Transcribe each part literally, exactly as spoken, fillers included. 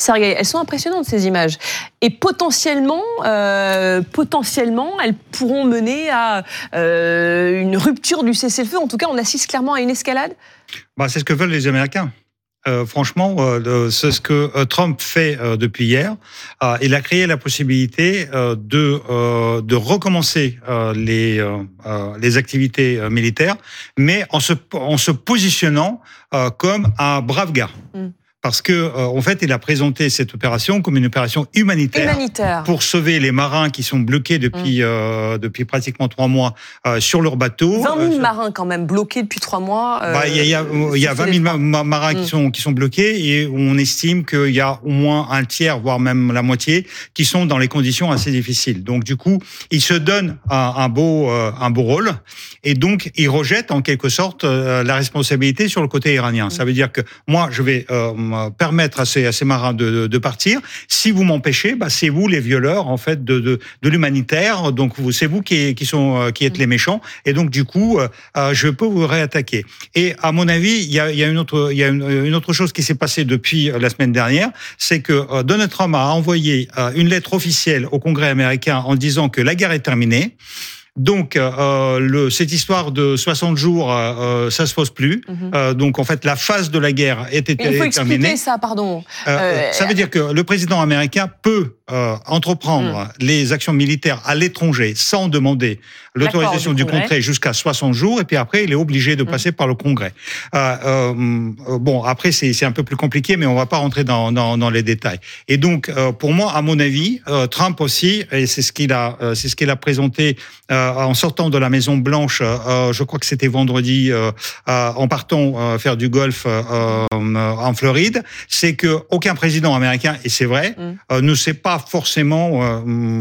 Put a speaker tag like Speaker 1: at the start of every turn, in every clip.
Speaker 1: Sergueï, elles sont impressionnantes ces images. Et potentiellement, euh, potentiellement, elles pourront mener à euh, une rupture du cessez-le-feu. En tout cas, on assiste clairement à une escalade.
Speaker 2: Bah, c'est ce que veulent les Américains. Euh, franchement, euh, c'est ce que euh, Trump fait euh, depuis hier. Euh, il a créé la possibilité euh, de euh, de recommencer euh, les euh, les activités euh, militaires, mais en se en se positionnant euh, comme un brave gars. Mm. Parce que, euh, en fait, il a présenté cette opération comme une opération humanitaire,
Speaker 1: humanitaire.
Speaker 2: pour sauver les marins qui sont bloqués depuis mmh. euh, depuis pratiquement trois mois euh, sur leur bateau.
Speaker 1: vingt mille euh, marins quand même bloqués depuis trois mois.
Speaker 2: Il euh, bah, y a, y a, y a vingt mille ma- marins mmh. qui sont qui sont bloqués et on estime qu'il y a au moins un tiers, voire même la moitié, qui sont dans les conditions assez difficiles. Donc du coup, il se donne un, un beau euh, un beau rôle et donc il rejette en quelque sorte euh, la responsabilité sur le côté iranien. Mmh. Ça veut dire que moi, je vais euh, permettre à ces, à ces marins de, de, de partir. Si vous m'empêchez, bah, c'est vous les violeurs en fait de, de, de l'humanitaire. Donc vous, c'est vous qui, qui sont qui êtes les méchants. Et donc du coup, euh, je peux vous réattaquer. Et à mon avis, il y a, il y a une autre, il y a une, une autre chose qui s'est passée depuis la semaine dernière, c'est que euh, Donald Trump a envoyé euh, une lettre officielle au Congrès américain en disant que la guerre est terminée. Donc, euh, le, cette histoire de soixante jours, euh, ça se pose plus. Mm-hmm. Euh, donc, en fait, la phase de la guerre était terminée. Il faut
Speaker 1: expliquer
Speaker 2: terminée.
Speaker 1: ça, pardon.
Speaker 2: Euh, euh, ça veut dire que le président américain peut euh, entreprendre mm. les actions militaires à l'étranger sans demander l'autorisation du, du Congrès, Congrès jusqu'à soixante jours, et puis après, il est obligé de passer mm. par le Congrès. Euh, euh, bon, après, c'est, c'est un peu plus compliqué, mais on va pas rentrer dans, dans, dans les détails. Et donc, euh, pour moi, à mon avis, euh, Trump aussi, et c'est ce qu'il a, euh, c'est ce qu'il a présenté. Euh, en sortant de la Maison Blanche, euh, je crois que c'était vendredi, euh, euh, en partant euh, faire du golf euh, euh, en Floride, c'est que aucun président américain, et c'est vrai, mm. euh, ne s'est pas forcément, euh,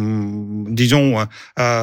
Speaker 2: disons, euh,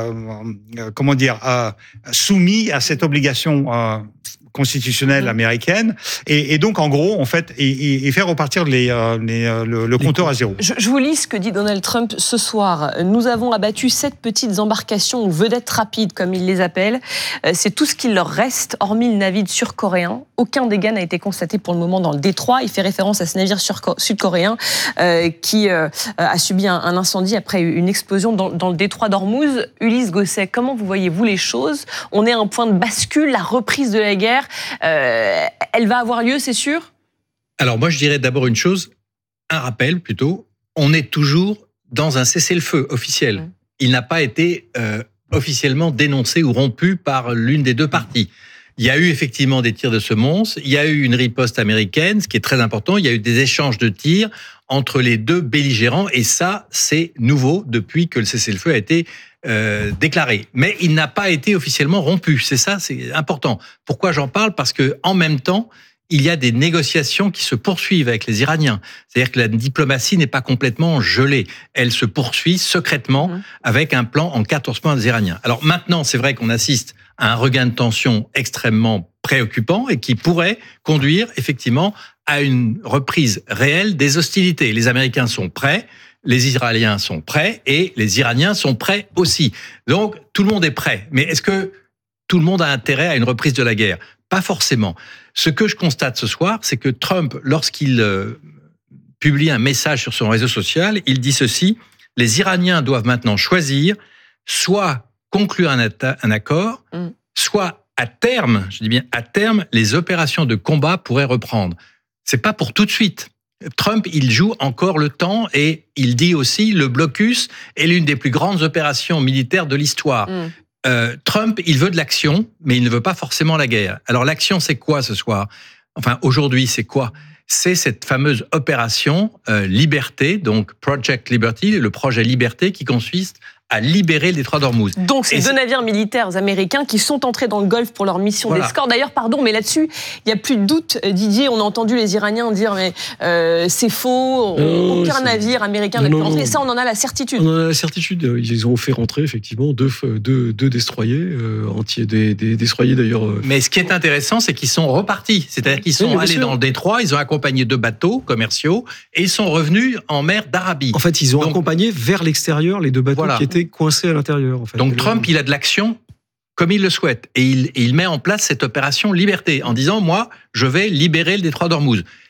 Speaker 2: euh, comment dire, euh, soumis à cette obligation euh, constitutionnelle mmh. américaine, et, et donc en gros, en fait, et, et faire repartir les, euh, les, euh, le, le compteur à zéro.
Speaker 1: Je, je vous lis ce que dit Donald Trump ce soir. Nous avons abattu sept petites embarcations ou vedettes rapides, comme il les appelle. C'est tout ce qu'il leur reste, hormis le navire sud-coréen. Aucun dégât n'a été constaté pour le moment dans le détroit. Il fait référence à ce navire sud-coréen euh, qui euh, a subi un, un incendie après une explosion dans, dans le détroit d'Ormuz. Ulysse Gosset, comment vous voyez-vous les choses ? On est à un point de bascule, la reprise de la guerre. Euh, elle va avoir lieu, c'est sûr ?
Speaker 3: Alors moi, je dirais d'abord une chose, un rappel plutôt. On est toujours dans un cessez-le-feu officiel. Mmh. Il n'a pas été euh, officiellement dénoncé ou rompu par l'une des deux parties. Il y a eu effectivement des tirs de semonce, il y a eu une riposte américaine, ce qui est très important. Il y a eu des échanges de tirs entre les deux belligérants, et ça, c'est nouveau depuis que le cessez-le-feu a été Euh, déclaré, mais il n'a pas été officiellement rompu. C'est ça, c'est important. Pourquoi j'en parle ? Parce que en même temps, il y a des négociations qui se poursuivent avec les Iraniens. C'est-à-dire que la diplomatie n'est pas complètement gelée. Elle se poursuit secrètement mmh. avec un plan en quatorze points des Iraniens. Alors maintenant, c'est vrai qu'on assiste à un regain de tension extrêmement préoccupant et qui pourrait conduire effectivement à une reprise réelle des hostilités. Les Américains sont prêts. Les Israéliens sont prêts et les Iraniens sont prêts aussi. Donc, tout le monde est prêt. Mais est-ce que tout le monde a intérêt à une reprise de la guerre ? Pas forcément. Ce que je constate ce soir, c'est que Trump, lorsqu'il euh, publie un message sur son réseau social, il dit ceci: les Iraniens doivent maintenant choisir soit conclure un, atta- un accord, mm. soit à terme, je dis bien à terme, les opérations de combat pourraient reprendre. C'est pas pour tout de suite. Trump, il joue encore le temps et il dit aussi le blocus est l'une des plus grandes opérations militaires de l'histoire. Mm. Euh, Trump, il veut de l'action, mais il ne veut pas forcément la guerre. Alors l'action, c'est quoi ce soir ? Enfin, aujourd'hui, c'est quoi ? C'est cette fameuse opération euh, Liberté, donc Project Liberty, le projet Liberté qui consiste à libérer le détroit d'Ormuz.
Speaker 1: Donc, c'est deux navires militaires américains qui sont entrés dans le Golfe pour leur mission voilà. d'escorte. D'ailleurs, pardon, mais là-dessus, il n'y a plus de doute. Didier, on a entendu les Iraniens dire mais euh, c'est faux, non, aucun c'est... navire américain n'a pu rentrer. Ça, on en a la certitude.
Speaker 4: On en a la certitude. Ils ont fait rentrer, effectivement, deux, deux, deux destroyers, euh, entiers, des, des destroyers d'ailleurs. Euh...
Speaker 3: Mais ce qui est intéressant, c'est qu'ils sont repartis. C'est-à-dire qu'ils sont oui, allés dans le détroit, ils ont accompagné deux bateaux commerciaux et ils sont revenus en mer d'Arabie.
Speaker 4: En fait, ils ont Donc, accompagné vers l'extérieur les deux bateaux voilà. qui étaient coincé à l'intérieur. En fait.
Speaker 3: Donc Trump, il a de l'action comme il le souhaite. Et il, et il met en place cette opération Liberté en disant, moi, je vais libérer le détroit d'Ormuz.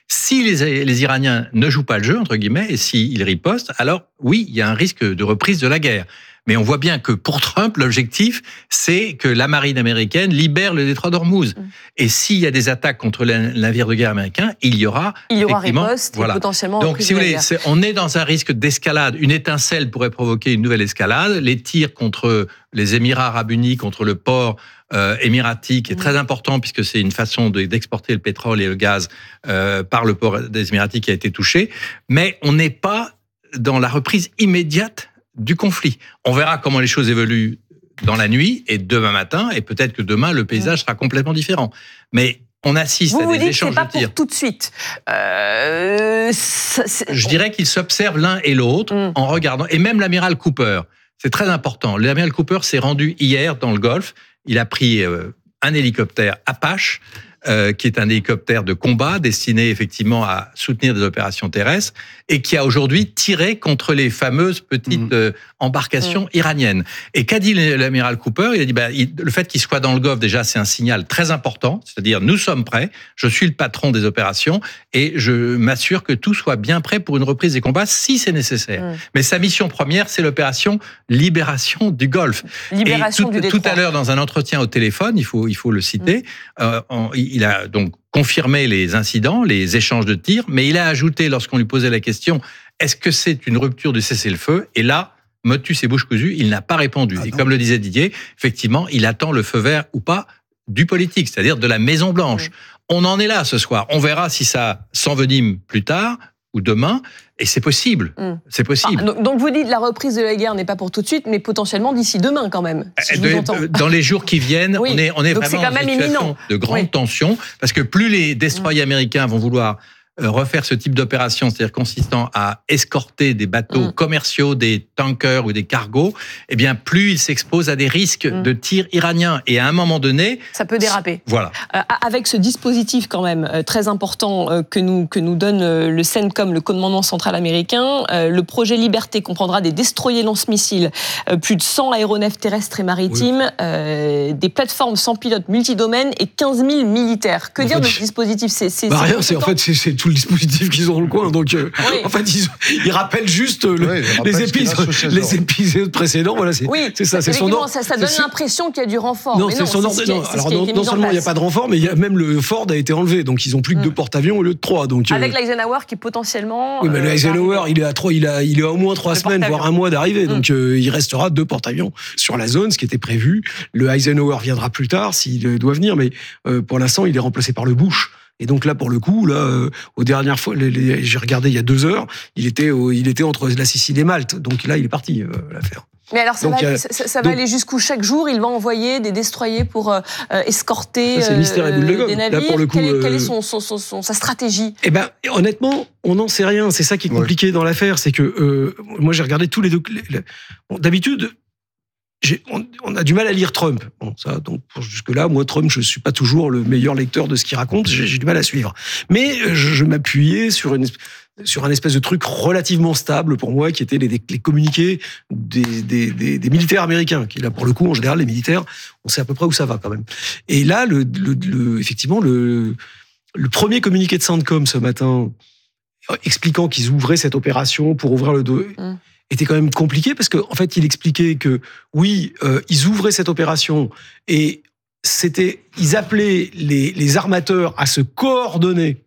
Speaker 3: Si les, les Iraniens ne jouent pas le jeu, entre guillemets, et s'ils ripostent, alors oui, il y a un risque de reprise de la guerre. Mais on voit bien que pour Trump, l'objectif, c'est que la marine américaine libère le détroit d'Ormuz. Mmh. Et s'il y a des attaques contre les navires de guerre américains, il y aura
Speaker 1: il y aura riposte
Speaker 3: voilà.
Speaker 1: et potentiellement
Speaker 3: Donc, si vous voulez, c'est, on est dans un risque d'escalade. Une étincelle pourrait provoquer une nouvelle escalade. Les tirs contre les Émirats arabes unis, contre le port euh, émiratique, qui est mmh. très important puisque c'est une façon de, d'exporter le pétrole et le gaz euh, par le port des Émiratis qui a été touché. Mais on n'est pas dans la reprise immédiate du conflit. On verra comment les choses évoluent dans la nuit et demain matin, et peut-être que demain, le paysage sera complètement différent. Mais on assiste
Speaker 1: vous
Speaker 3: à
Speaker 1: vous
Speaker 3: des
Speaker 1: dites
Speaker 3: échanges
Speaker 1: que c'est pas
Speaker 3: de tirs.
Speaker 1: Pour tout de suite. Euh, ça,
Speaker 3: Je dirais qu'ils s'observent l'un et l'autre mm. en regardant. Et même l'amiral Cooper, c'est très important. L'amiral Cooper s'est rendu hier dans le Golfe. Il a pris euh, un hélicoptère Apache, Euh, qui est un hélicoptère de combat destiné effectivement à soutenir des opérations terrestres et qui a aujourd'hui tiré contre les fameuses petites mmh. euh, embarcations mmh. iraniennes. Et qu'a dit l'amiral Cooper ? Il a dit bah, il, le fait qu'il soit dans le Golfe, déjà, c'est un signal très important, c'est-à-dire nous sommes prêts, je suis le patron des opérations et je m'assure que tout soit bien prêt pour une reprise des combats si c'est nécessaire. Mmh. Mais sa mission première, c'est l'opération libération du Golfe.
Speaker 1: Libération
Speaker 3: et tout,
Speaker 1: du détroit.
Speaker 3: Tout à l'heure, dans un entretien au téléphone, il faut, il faut le citer, mmh. euh, on, il a donc confirmé les incidents, les échanges de tirs, mais il a ajouté, lorsqu'on lui posait la question, est-ce que c'est une rupture du cessez-le-feu ? Et là, motus et bouche cousue, il n'a pas répondu. Ah et comme le disait Didier, effectivement, il attend le feu vert ou pas du politique, c'est-à-dire de la Maison-Blanche. Oui. On en est là ce soir. On verra si ça s'envenime plus tard ou demain, et c'est possible. Mmh. C'est possible.
Speaker 1: Ah, donc vous dites la reprise de la guerre n'est pas pour tout de suite, mais potentiellement d'ici demain quand même. Si je vous entends.
Speaker 3: Dans les jours qui viennent, oui. on est, on est
Speaker 1: donc
Speaker 3: vraiment
Speaker 1: c'est quand même
Speaker 3: dans une situation
Speaker 1: imminent.
Speaker 3: de grande oui. tension, parce que plus les destroyers mmh. américains vont vouloir refaire ce type d'opération, c'est-à-dire consistant à escorter des bateaux mmh. commerciaux, des tankers ou des cargos, eh bien plus ils s'exposent à des risques mmh. de tirs iraniens. Et à un moment donné,
Speaker 1: ça peut déraper.
Speaker 3: Voilà.
Speaker 1: Euh, avec ce dispositif quand même euh, très important euh, que nous que nous donne euh, le CENTCOM, le commandement central américain, euh, le projet Liberté comprendra des destroyers lance-missiles, euh, plus de cent aéronefs terrestres et maritimes, oui. euh, des plateformes sans pilote multidomaines et quinze mille militaires. Que en dire fait, de ce dispositif ? C'est, c'est,
Speaker 4: bah
Speaker 1: c'est
Speaker 4: rien. C'est en fait c'est, c'est tout le dispositif qu'ils ont dans le coin. Donc, euh, oui. en fait, ils, ils rappellent juste le, oui, les, rappelle épisodes, les épisodes précédents. Voilà, c'est,
Speaker 1: oui,
Speaker 4: c'est ça. C'est son ordre.
Speaker 1: Ça, ça donne c'est, l'impression qu'il y a du renfort.
Speaker 4: Non,
Speaker 1: mais
Speaker 4: c'est
Speaker 1: non,
Speaker 4: son ordre. Non, alors non, non seulement il n'y a pas de renfort, mais il y a même le Ford a été enlevé. Donc, ils n'ont plus que mmh. deux porte-avions au lieu de trois. Donc,
Speaker 1: avec
Speaker 4: euh,
Speaker 1: l'Eisenhower qui potentiellement.
Speaker 4: Oui, mais euh, l'Eisenhower, il est à trois, il a, il est à au moins trois semaines, voire un mois d'arrivée. Mmh. Donc, euh, il restera deux porte-avions sur la zone, ce qui était prévu. Le Eisenhower viendra plus tard s'il doit venir, mais euh, pour l'instant, il est remplacé par le Bush. Et donc là, pour le coup, là, euh, aux dernières fois, les, les, j'ai regardé il y a deux heures, il était, au, il était entre la Sicile et Malte. Donc là, il est parti, euh, l'affaire.
Speaker 1: Mais alors, ça donc, va, a, ça, ça donc, va aller jusqu'où ? Chaque jour, il va envoyer des destroyers pour euh, escorter
Speaker 4: ça, c'est euh,
Speaker 1: de des navires.
Speaker 4: Là, pour le coup,
Speaker 1: quelle est,
Speaker 4: euh...
Speaker 1: quelle est son, son, son, son, sa stratégie ?
Speaker 4: Eh ben, honnêtement, on n'en sait rien. C'est ça qui est compliqué ouais. dans l'affaire. C'est que euh, moi, j'ai regardé tous les deux. Les, les, bon, d'habitude, J'ai, on, on a du mal à lire Trump. Bon, ça, donc jusque-là, moi, Trump, je suis pas toujours le meilleur lecteur de ce qu'il raconte. J'ai, j'ai du mal à suivre. Mais je, je m'appuyais sur une sur un espèce de truc relativement stable pour moi, qui était les, les communiqués des, des, des, des militaires américains. Qui là, pour le coup, en général, les militaires, on sait à peu près où ça va quand même. Et là, le, le, le effectivement, le le premier communiqué de CENTCOM ce matin, expliquant qu'ils ouvraient cette opération pour ouvrir le dos. Mmh. était quand même compliqué parce qu'en en fait, il expliquait que oui, euh, ils ouvraient cette opération et c'était, ils appelaient les, les armateurs à se coordonner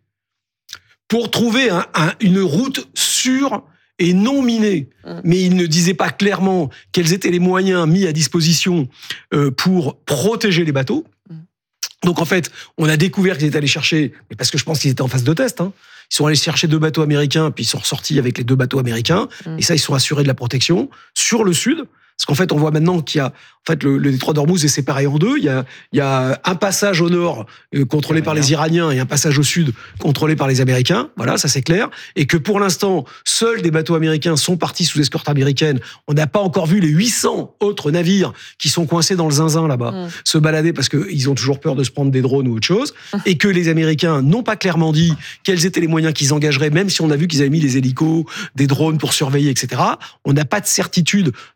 Speaker 4: pour trouver un, un, une route sûre et non minée. Mmh. Mais ils ne disaient pas clairement quels étaient les moyens mis à disposition euh, pour protéger les bateaux. Mmh. Donc en fait, on a découvert qu'ils étaient allés chercher, mais parce que je pense qu'ils étaient en phase de test, hein, ils sont allés chercher deux bateaux américains, puis ils sont ressortis avec les deux bateaux américains. Mmh. Et ça, ils sont assurés de la protection sur le sud. Parce qu'en fait, on voit maintenant qu'il y a, en fait, le, le détroit d'Ormuz est séparé en deux. Il y a, il y a un passage au nord euh, contrôlé par les Iraniens et un passage au sud contrôlé par les Américains. Voilà, ça c'est clair. Et que pour l'instant, seuls des bateaux américains sont partis sous escorte américaine. On n'a pas encore vu les huit cents autres navires qui sont coincés dans le zinzin là-bas mmh. se balader parce qu'ils ont toujours peur de se prendre des drones ou autre chose. Mmh. Et que les Américains n'ont pas clairement dit quels étaient les moyens qu'ils engageraient, même si on a vu qu'ils avaient mis des hélicos, des drones pour surveiller, et cetera. On n'a pas de certitude de leur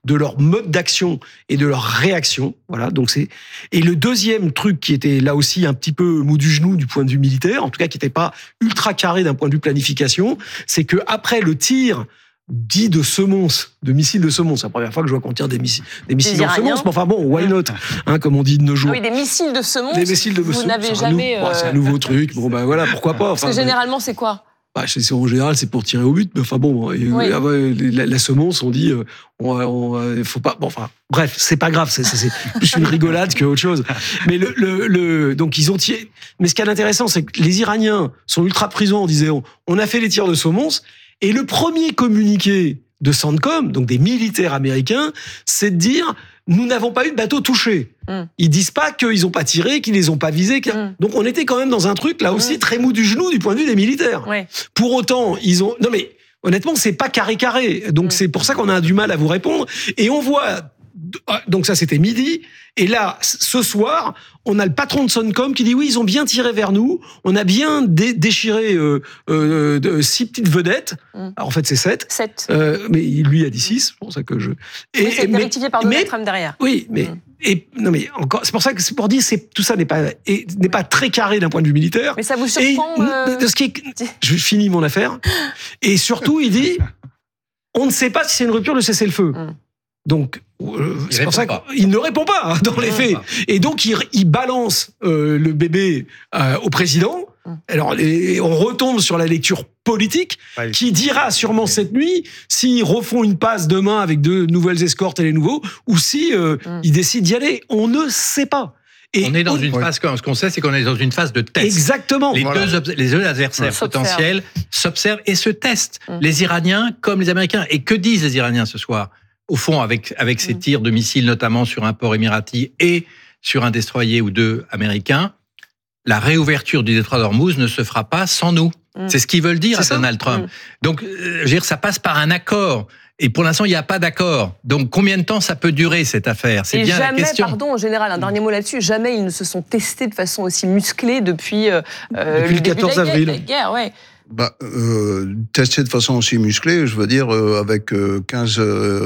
Speaker 4: mode d'action et de leur réaction. Voilà, donc c'est et le deuxième truc qui était là aussi un petit peu mou du genou du point de vue militaire, en tout cas qui n'était pas ultra carré d'un point de vue planification, c'est que après le tir dit de semonces, de missiles de semonces. C'est la première fois que je vois qu'on tire des missiles, des missiles en semonces, mais enfin bon, why not, hein, comme on dit de nos jours.
Speaker 1: Oui, des missiles de semonces.
Speaker 4: Des missiles de
Speaker 1: vous
Speaker 4: semonces.
Speaker 1: n'avez
Speaker 4: c'est
Speaker 1: jamais.
Speaker 4: Un nou- euh... ouais, c'est un nouveau truc. Bon ben voilà, pourquoi pas.
Speaker 1: Parce
Speaker 4: enfin,
Speaker 1: que généralement, c'est quoi?
Speaker 4: Bah, c'est, en général, c'est pour tirer au but, mais enfin bon, oui. euh, la, la semence, on dit, euh, on, on, faut pas. Bon, enfin, bref, c'est pas grave, c'est, c'est, c'est plus une rigolade qu'autre chose. Mais le, le, le, donc ils ont tiré. Mais ce qui est intéressant, c'est que les Iraniens sont ultra prisons en disant, on a fait les tirs de semonces, et le premier communiqué de CENTCOM, donc des militaires américains, c'est de dire, nous n'avons pas eu de bateau touché. Mm. Ils disent pas qu'ils ont pas tiré, qu'ils les ont pas visés. Mm. Donc on était quand même dans un truc là aussi mm. très mou du genou du point de vue des militaires.
Speaker 1: Ouais.
Speaker 4: Pour autant, ils ont. Non mais honnêtement, c'est pas carré carré. Donc mm. c'est pour ça qu'on a du mal à vous répondre. Et on voit. Donc ça c'était midi. Et là, ce soir, on a le patron de CENTCOM qui dit oui, ils ont bien tiré vers nous. On a bien dé- déchiré euh, euh, de, six petites vedettes. Mm. Alors, en fait, c'est sept.
Speaker 1: Sept.
Speaker 4: Euh, mais lui a dit six. C'est pour ça que je.
Speaker 1: Et oui, c'est été rectifié par Donald Trump derrière.
Speaker 4: Oui, mais mm. et non mais encore. C'est pour ça que c'est pour dire c'est tout ça n'est pas et, n'est pas très carré d'un point de vue militaire.
Speaker 1: Mais ça vous surprend
Speaker 4: et,
Speaker 1: euh...
Speaker 4: de ce qui est, je finis mon affaire. Et surtout, il dit on ne sait pas si c'est une rupture de cessez-le-feu. Mm. Donc, euh, c'est pour ça qu'il ne répond pas hein, dans les faits. Pas. Et donc, il, il balance euh, le bébé euh, au président. Alors, les, on retombe sur la lecture politique ouais. qui dira sûrement cette nuit s'ils refont une passe demain avec de nouvelles escortes et les nouveaux, ou si euh, mm. ils décident d'y aller. On ne sait pas.
Speaker 3: Et on est dans on, une ouais. phase, ce qu'on sait, c'est qu'on est dans une phase de test.
Speaker 4: Exactement.
Speaker 3: Les,
Speaker 4: voilà.
Speaker 3: deux, les deux adversaires ouais. potentiels s'observent et se testent. Mm. Les Iraniens comme les Américains. Et que disent les Iraniens ce soir ? Au fond, avec, avec ces tirs de missiles, notamment sur un port émirati et sur un destroyer ou deux américains, la réouverture du détroit d'Ormuz ne se fera pas sans nous. Mmh. C'est ce qu'ils veulent dire c'est à ça. Donald Trump. Mmh. Donc, je veux dire, ça passe par un accord. Et pour l'instant, il n'y a pas d'accord. Donc, combien de temps ça peut durer, cette affaire ? C'est
Speaker 1: et
Speaker 3: bien
Speaker 1: jamais,
Speaker 3: la question.
Speaker 1: Pardon, en général, un dernier mot là-dessus, jamais ils ne se sont testés de façon aussi musclée depuis, euh,
Speaker 4: depuis le, le quatorze avril.
Speaker 1: La guerre, ouais.
Speaker 5: Bah, euh, tester de façon aussi musclée, je veux dire, euh, avec euh, quinze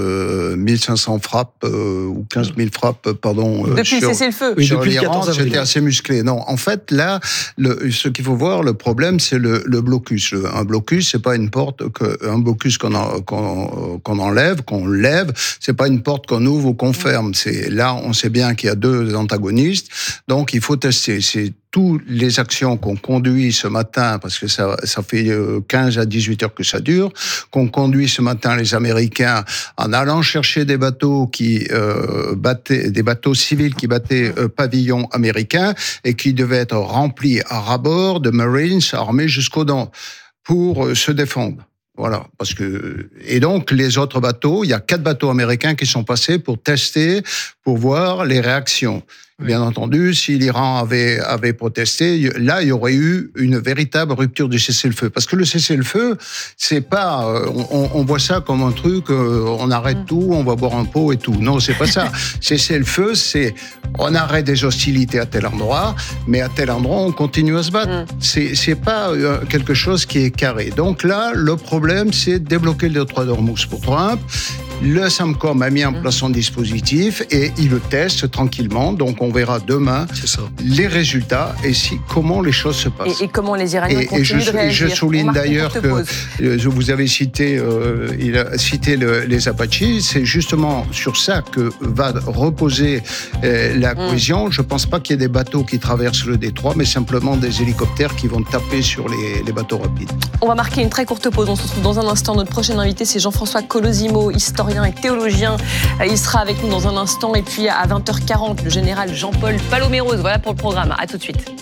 Speaker 5: mille cinq cents frappes, euh, ou quinze mille frappes, pardon.
Speaker 1: Euh, depuis le cessez-le-feu.
Speaker 5: Oui, depuis le quatorze avril. C'était assez musclé. Non, en fait, là, le, ce qu'il faut voir, le problème, c'est le, le blocus. Le, un blocus, c'est pas une porte, que, un blocus qu'on, en, qu'on, qu'on enlève, qu'on lève, c'est pas une porte qu'on ouvre ou qu'on ferme. C'est, là, on sait bien qu'il y a deux antagonistes, donc il faut tester. C'est toutes les actions qu'on conduit ce matin, parce que ça, ça fait quinze à dix-huit heures que ça dure, qu'on conduit ce matin les Américains en allant chercher des bateaux qui euh, battaient, des bateaux civils qui battaient euh, pavillon américain et qui devaient être remplis à ras-bord de Marines armés jusqu'aux dents pour euh, se défendre. Voilà, parce que et donc les autres bateaux, il y a quatre bateaux américains qui sont passés pour tester, pour voir les réactions. Oui. Bien entendu, si l'Iran avait avait protesté, là il y aurait eu une véritable rupture du cessez-le-feu. Parce que le cessez-le-feu, c'est pas, on, on voit ça comme un truc, on arrête mmh. tout, on va boire un pot et tout. Non, c'est pas ça. Cessez-le-feu, c'est on arrête des hostilités à tel endroit, mais à tel endroit on continue à se battre. Mmh. C'est c'est pas quelque chose qui est carré. Donc là, le problème, c'est de débloquer le détroit d'Ormuz pour Trump. Le CENTCOM a mis en place son dispositif et il le teste tranquillement. Donc, on verra demain les résultats et si, comment les choses se passent.
Speaker 1: Et, et comment les Iraniens et, continuent
Speaker 5: et je,
Speaker 1: de réagir.
Speaker 5: Je souligne d'ailleurs que je vous avez cité, euh, il a cité le, les Apaches. C'est justement sur ça que va reposer euh, la cohésion. Mm. Je ne pense pas qu'il y ait des bateaux qui traversent le détroit, mais simplement des hélicoptères qui vont taper sur les, les bateaux rapides.
Speaker 1: On va marquer une très courte pause. On se retrouve dans un instant. Notre prochain invité, c'est Jean-François Colosimo, historien et théologien. Il sera avec nous dans un instant. Et puis à vingt heures quarante, le général Jean-Paul Paloméros. Voilà pour le programme. À tout de suite.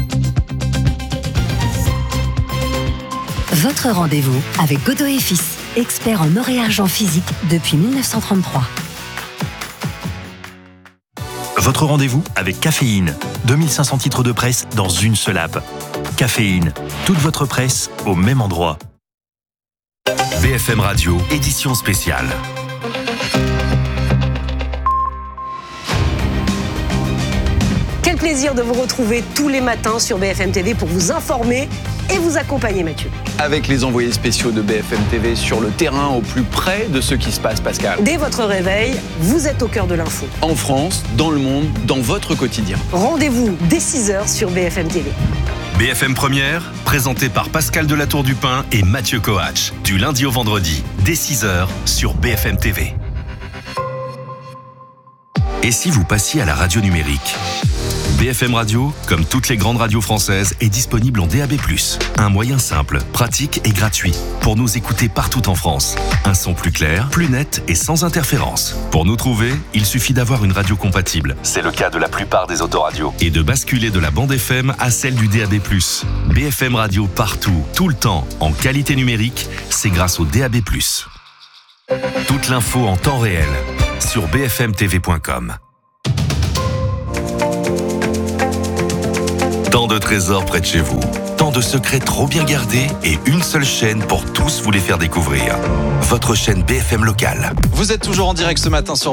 Speaker 6: Votre rendez-vous avec Godot et Fils, expert en or et argent physique depuis dix-neuf cent trente-trois.
Speaker 7: Votre rendez-vous avec Caféine. deux mille cinq cents titres de presse dans une seule app. Caféine, toute votre presse au même endroit. B F M Radio, édition spéciale.
Speaker 8: Quel plaisir de vous retrouver tous les matins sur B F M T V pour vous informer et vous accompagner, Mathieu.
Speaker 9: Avec les envoyés spéciaux de B F M T V sur le terrain, au plus près de ce qui se passe, Pascal.
Speaker 8: Dès votre réveil, vous êtes au cœur de l'info.
Speaker 9: En France, dans le monde, dans votre quotidien.
Speaker 8: Rendez-vous dès six heures sur B F M T V.
Speaker 7: B F M Première, présenté par Pascal Delatour-Dupin et Mathieu Coach. Du lundi au vendredi, dès six heures sur B F M T V. Et si vous passiez à la radio numérique ? B F M Radio, comme toutes les grandes radios françaises, est disponible en D A B plus. Un moyen simple, pratique et gratuit pour nous écouter partout en France. Un son plus clair, plus net et sans interférence. Pour nous trouver, il suffit d'avoir une radio compatible. C'est le cas de la plupart des autoradios. Et de basculer de la bande F M à celle du D A B plus. B F M Radio partout, tout le temps, en qualité numérique, c'est grâce au D A B plus. Toute l'info en temps réel sur b f m t v point com. Tant de trésors près de chez vous, tant de secrets trop bien gardés et une seule chaîne pour tous vous les faire découvrir. Votre chaîne B F M locale.
Speaker 9: Vous êtes toujours en direct ce matin sur